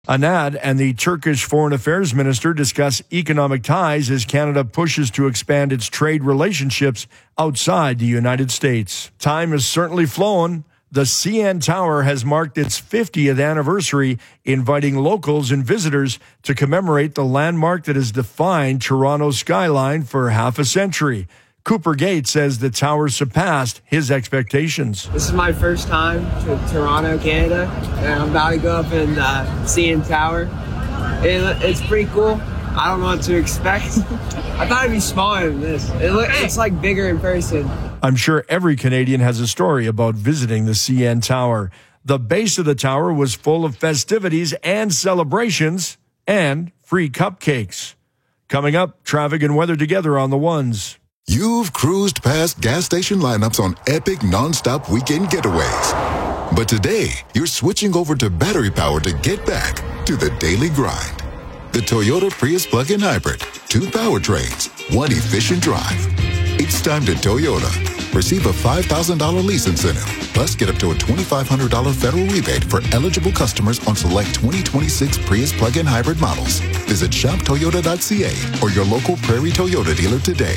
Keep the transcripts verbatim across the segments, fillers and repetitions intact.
Anad and the Turkish Foreign Affairs Minister discuss economic ties as Canada pushes to expand its trade relationships outside the United States. Time has certainly flown. The C N Tower has marked its fiftieth anniversary, inviting locals and visitors to commemorate the landmark that has defined Toronto's skyline for half a century. Cooper Gates says the tower surpassed his expectations. This is my first time to Toronto, Canada, and I'm about to go up in the C N Tower. It, it's pretty cool. I don't know what to expect. I thought it'd be smaller than this. It look, it's like bigger in person. I'm sure every Canadian has a story about visiting the C N Tower. The base of the tower was full of festivities and celebrations and free cupcakes. Coming up, traffic and weather together on the ones. You've cruised past gas station lineups on epic nonstop weekend getaways. But today, you're switching over to battery power to get back to the daily grind. The Toyota Prius plug-in hybrid. Two powertrains, one efficient drive. It's time to Toyota. Receive a five thousand dollars lease incentive. Plus, get up to a twenty-five hundred dollars federal rebate for eligible customers on select twenty twenty-six Prius plug-in hybrid models. Visit shop toyota dot c a or your local Prairie Toyota dealer today.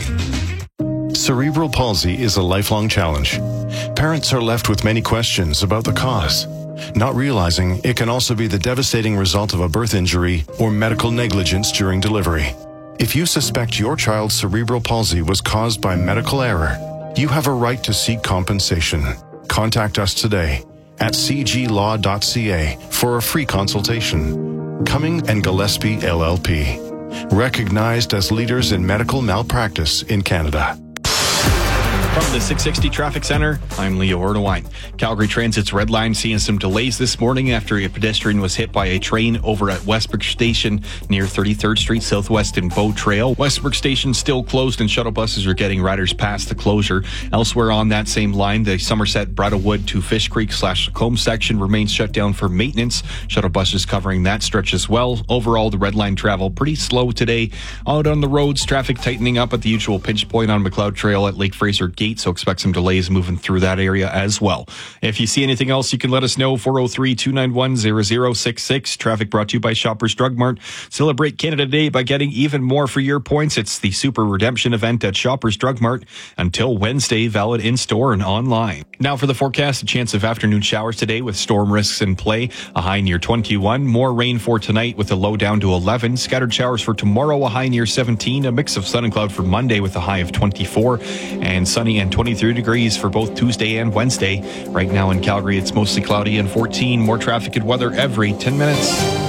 Cerebral palsy is a lifelong challenge. Parents are left with many questions about the cause, not realizing it can also be the devastating result of a birth injury or medical negligence during delivery. If you suspect your child's cerebral palsy was caused by medical error, you have a right to seek compensation. Contact us today at c g law dot c a for a free consultation. Cumming and Gillespie L L P, recognized as leaders in medical malpractice in Canada. From the six sixty Traffic Center, I'm Leo Ordewine. Calgary Transit's Red Line seeing some delays this morning after a pedestrian was hit by a train over at Westbrook Station near thirty-third Street Southwest and Bow Trail. Westbrook Station still closed and shuttle buses are getting riders past the closure. Elsewhere on that same line, the Somerset Brattleboro to Fish Creek slash Lacombe section remains shut down for maintenance. Shuttle buses covering that stretch as well. Overall, the Red Line travel pretty slow today. Out on the roads, traffic tightening up at the usual pinch point on McLeod Trail at Lake Fraser Gate. So expect some delays moving through that area as well. If you see anything else, you can let us know. four oh three, two nine one, zero zero six six. Traffic brought to you by Shoppers Drug Mart. Celebrate Canada Day by getting even more for your points. It's the Super Redemption event at Shoppers Drug Mart until Wednesday, valid in-store and online. Now for the forecast, a chance of afternoon showers today with storm risks in play. A high near twenty-one. More rain for tonight with a low down to eleven. Scattered showers for tomorrow, a high near seventeen. A mix of sun and cloud for Monday with a high of twenty-four. And sunny and twenty-three degrees for both Tuesday and Wednesday. Right now in Calgary, it's mostly cloudy and fourteen. More traffic and weather every ten minutes.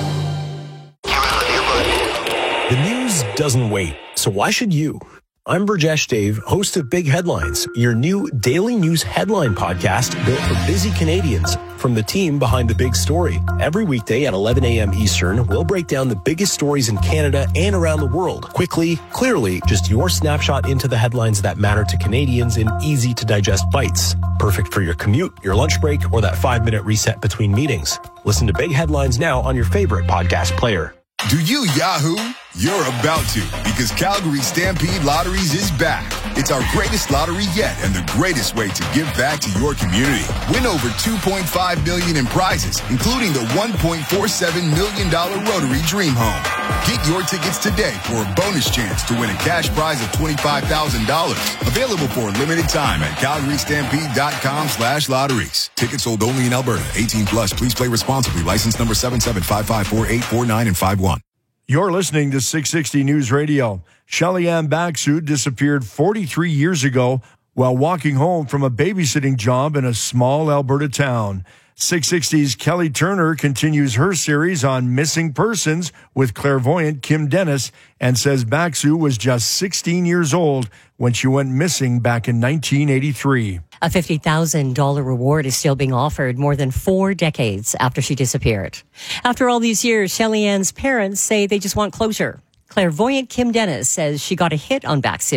The news doesn't wait, so why should you? I'm Burjesh Dave, host of Big Headlines, your new daily news headline podcast built for busy Canadians from the team behind the big story. Every weekday at eleven a.m. Eastern, we'll break down the biggest stories in Canada and around the world. Quickly, clearly, just your snapshot into the headlines that matter to Canadians in easy-to-digest bites. Perfect for your commute, your lunch break, or that five-minute reset between meetings. Listen to Big Headlines now on your favorite podcast player. Do you Yahoo? You're about to, because Calgary Stampede Lotteries is back. It's our greatest lottery yet and the greatest way to give back to your community. Win over two point five million dollars in prizes, including the one point four seven million dollars Rotary Dream Home. Get your tickets today for a bonus chance to win a cash prize of twenty-five thousand dollars. Available for a limited time at calgary stampede dot com slash lotteries. Tickets sold only in Alberta. eighteen plus. Please play responsibly. License number seven seven five five four eight four nine and five one. You're listening to six sixty News Radio. Shelly-Ann Baxu disappeared forty-three years ago while walking home from a babysitting job in a small Alberta town. six sixty's Kelly Turner continues her series on missing persons with clairvoyant Kim Dennis and says Baxu was just sixteen years old when she went missing back in nineteen eighty-three. A fifty thousand dollars reward is still being offered more than four decades after she disappeared. After all these years, Shelly-Ann's parents say they just want closure. Clairvoyant Kim Dennis says she got a hit on Baxu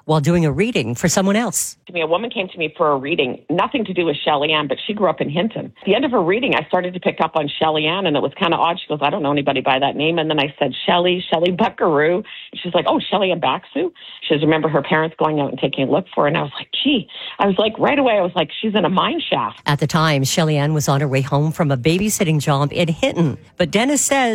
while doing a reading for someone else. To me, a woman came to me for a reading, nothing to do with Shelly Ann, but she grew up in Hinton. At the end of her reading, I started to pick up on Shelly Ann, and it was kind of odd. She goes, I don't know anybody by that name. And then I said, Shelly, Shelly Buckaroo. She's like, oh, Shelly Ann Baxu. She says, remember her parents going out and taking a look for her. And I was like, gee, I was like, right away, I was like, she's in a mine shaft. At the time, Shelly Ann was on her way home from a babysitting job in Hinton. But Dennis says